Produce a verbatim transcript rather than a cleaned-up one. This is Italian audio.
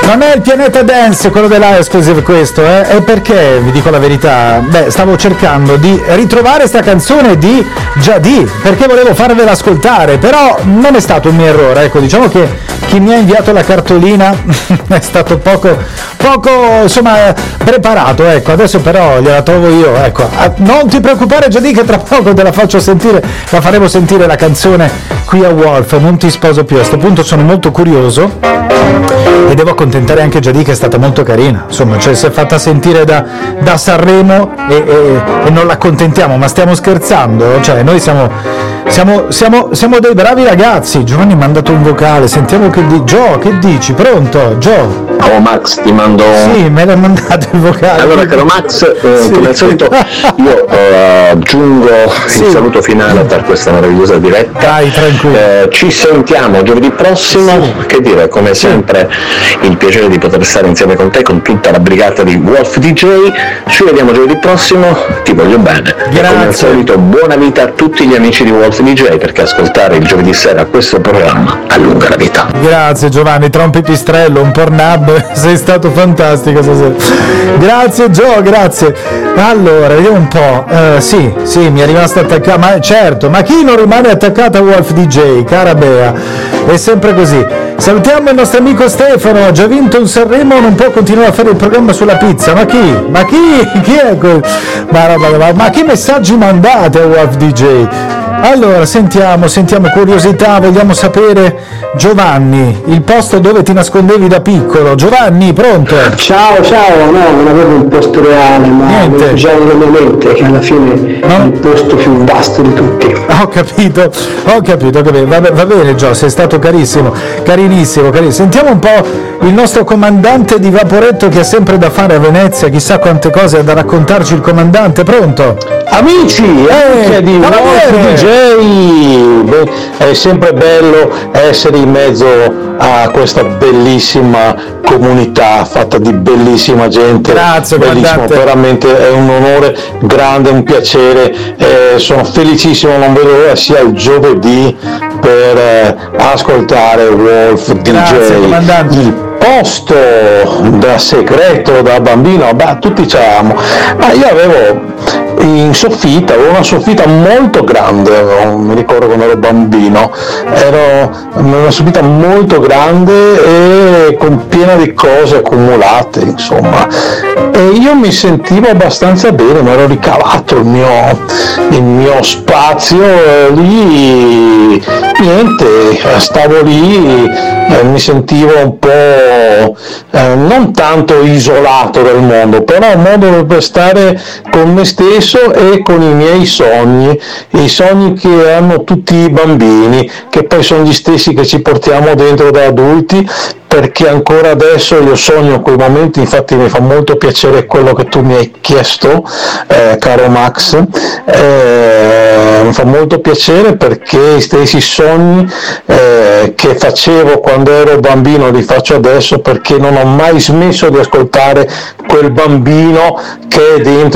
Non è il pianeta Dance quello della Exclusive questo, eh? È perché, vi dico la verità, beh, stavo cercando di ritrovare sta canzone di Jadì, perché volevo farvela ascoltare, però non è stato un mio errore, ecco, diciamo che chi mi ha inviato la cartolina è stato poco, poco, insomma, preparato, ecco, adesso però gliela trovo io, ecco. Non ti preoccupare Jadì che tra poco te la faccio sentire, la faremo sentire la canzone qui a Wolf, non ti sposo più, a sto punto sono molto curioso e devo accontentare anche Jadì che è stata molto carina, insomma, cioè si è fatta sentire da, da Sanremo e, e, e non l'accontentiamo, ma stiamo scherzando, cioè noi siamo, siamo, siamo, siamo dei bravi ragazzi. Giovanni mi ha mandato un vocale, sentiamo che di Gio, che dici? Pronto? Gio? Oh Max, ti mando... Sì, me l'ha mandato il vocale. Allora caro Max, eh, sì. come al solito io eh, aggiungo sì. il saluto finale per questa meravigliosa diretta. Dai, tranquillo. Eh, ci sentiamo giovedì prossimo, sì. che dire, come sì. sempre il piacere di poter stare insieme con te, con tutta la brigata di Wolf D J. Ci vediamo giovedì prossimo, ti voglio bene. Grazie. E come al solito buona vita a tutti gli amici di Wolf D J, perché ascoltare il giovedì sera questo programma allunga la vita. Grazie Giovanni, tra un pipistrello, un Pornhub, sei stato fantastico stasera. Grazie Gio, grazie. Allora, vediamo un po'. Uh, sì, sì, mi è rimasto attaccato, ma certo, ma chi non rimane attaccato a Wolf D J, cara Bea? È sempre così. Salutiamo il nostro amico Stefano, ha già vinto un Sanremo, non può continuare a fare il programma sulla pizza. Ma chi? Ma chi? Chi è quel? Ma, ma, ma, ma che messaggi mandate a Wolf D J? Allora, sentiamo, sentiamo curiosità, vogliamo sapere, Giovanni, il posto dove ti nascondevi da piccolo. Giovanni, pronto? Ciao, ciao, no, non avevo un posto reale, ma niente, già nella mia mente, che alla fine no? È il posto più vasto di tutti. Ho capito, ho capito, ho capito. Va, va bene Gio, sei stato carissimo, carinissimo, carissimo. Sentiamo un po' il nostro comandante di Vaporetto che ha sempre da fare a Venezia, chissà quante cose ha da raccontarci il comandante, pronto? Amici, eh, anche di Wolf D J, beh, è sempre bello essere in mezzo a questa bellissima comunità fatta di bellissima gente. Grazie, bellissimo, veramente è un onore grande, un piacere, eh, sono felicissimo, non vedo l'ora sia il giovedì per eh, ascoltare Wolf D J. Grazie, comandante. Il posto da segreto da bambino, beh, tutti c'eravamo, ma io avevo in soffitta, avevo una soffitta molto grande, mi ricordo quando ero bambino, ero una soffitta molto grande e con piena di cose accumulate, insomma, e io mi sentivo abbastanza bene, mi ero ricavato il mio, il mio spazio, e lì niente, stavo lì, eh, mi sentivo un po' eh, non tanto isolato dal mondo, però un modo per stare con me stesso e con i miei sogni, i sogni che hanno tutti i bambini, che poi sono gli stessi che ci portiamo dentro da adulti, perché ancora adesso io sogno quei momenti. Infatti mi fa molto piacere quello che tu mi hai chiesto, eh, caro Max, eh, mi fa molto piacere perché i stessi sogni eh, che facevo quando ero bambino li faccio adesso, perché non ho mai smesso di ascoltare quel bambino che è dentro